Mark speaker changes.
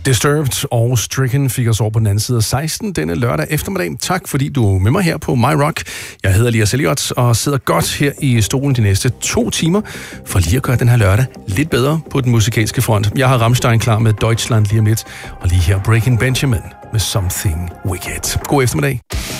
Speaker 1: Disturbed og Stricken fik os over på den anden side af 16 denne lørdag eftermiddag. Tak fordi du er med mig her på My Rock. Jeg hedder Elias Elliot og sidder godt her i stolen de næste 2 timer for lige at gøre den her lørdag lidt bedre på den musikalske front. Jeg har Rammstein klar med Deutschland lige om lidt, og lige her Breaking Benjamin med Something Wicked. God eftermiddag.